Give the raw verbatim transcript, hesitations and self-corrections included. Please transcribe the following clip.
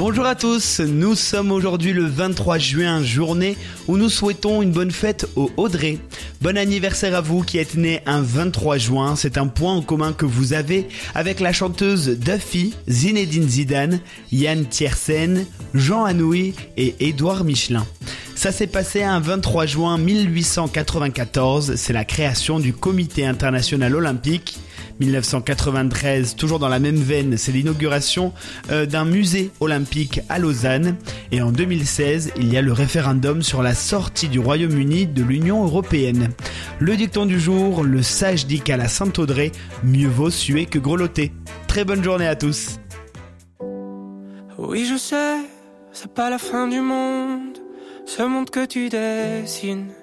Bonjour à tous, nous sommes aujourd'hui le vingt-trois juin, journée où nous souhaitons une bonne fête au Audrey. Bon anniversaire à vous qui êtes né un vingt-trois juin, c'est un point en commun que vous avez avec la chanteuse Duffy, Zinedine Zidane, Yann Tiersen, Jean Anouilh et Édouard Michelin. Ça s'est passé un vingt-trois juin mille huit cent quatre-vingt-quatorze, c'est la création du Comité international olympique. dix-neuf cent quatre-vingt-treize, toujours dans la même veine, c'est l'inauguration euh, d'un musée olympique à Lausanne. Et en deux mille seize, il y a le référendum sur la sortie du Royaume-Uni de l'Union européenne. Le dicton du jour, le sage dit qu'à la Saint-Audrey, mieux vaut suer que grelotter. Très bonne journée à tous. Oui, je sais, c'est pas la fin du monde, ce monde que tu dessines.